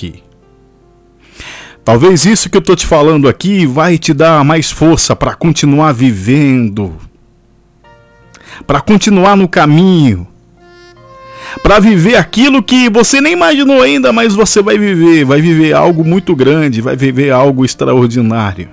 aqui. Talvez isso que eu tô te falando aqui vai te dar mais força para continuar vivendo, para continuar no caminho, para viver aquilo que você nem imaginou ainda, mas você vai viver algo muito grande, vai viver algo extraordinário.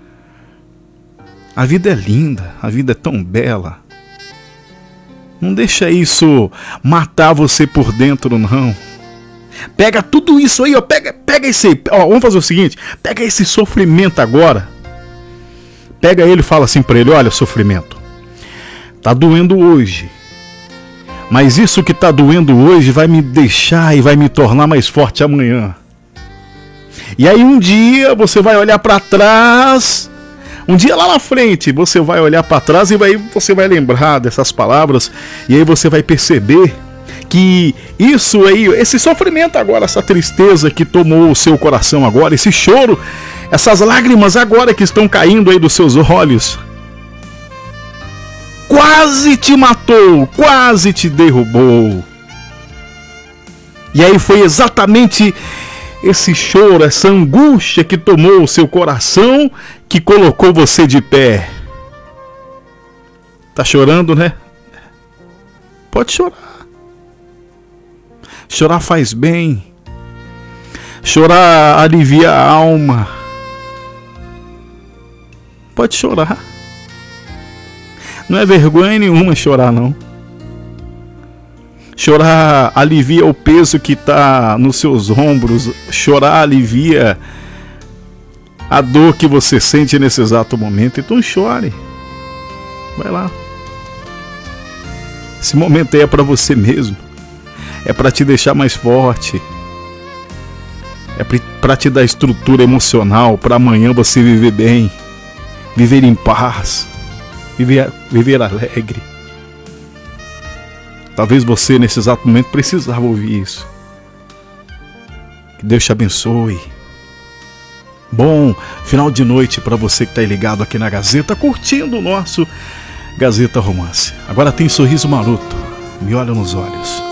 A vida é linda, a vida é tão bela. Não deixa isso matar você por dentro, não. Pega tudo isso aí, ó, pega esse, ó, vamos fazer o seguinte, pega esse sofrimento agora. Pega ele e fala assim pra ele: olha, sofrimento, tá doendo hoje, mas isso que tá doendo hoje vai me deixar e vai me tornar mais forte amanhã. E aí um dia você vai olhar pra trás, um dia lá na frente você vai olhar pra trás e você vai lembrar dessas palavras, e aí você vai perceber que isso aí, esse sofrimento agora, essa tristeza que tomou o seu coração agora, esse choro, essas lágrimas agora que estão caindo aí dos seus olhos, quase te matou, quase te derrubou. E aí foi exatamente esse choro, essa angústia que tomou o seu coração, que colocou você de pé. Tá chorando, né? Pode chorar. Chorar faz bem. Chorar alivia a alma. Pode chorar. Não é vergonha nenhuma chorar, não. Chorar alivia o peso que está nos seus ombros. Chorar alivia a dor que você sente nesse exato momento. Então chore. Vai lá. Esse momento aí é para você mesmo. É para te deixar mais forte. É para te dar estrutura emocional para amanhã você viver bem, viver em paz, viver alegre. Talvez você nesse exato momento precisava ouvir isso. Que Deus te abençoe. Bom final de noite para você que está ligado aqui na Gazeta, curtindo o nosso Gazeta Romance. Agora tem Sorriso Maroto, Me Olha nos Olhos.